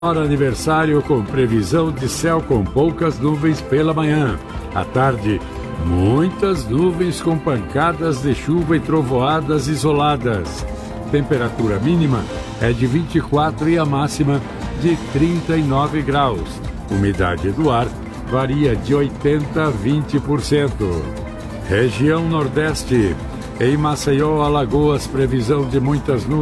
aniversário com previsão de céu com poucas nuvens pela manhã. À tarde, muitas nuvens com pancadas de chuva e trovoadas isoladas. Temperatura mínima é de 24 e a máxima de 39 graus. Umidade do ar varia de 80% a 20%. Região Nordeste. Em Maceió, Alagoas, previsão de muitas nuvens.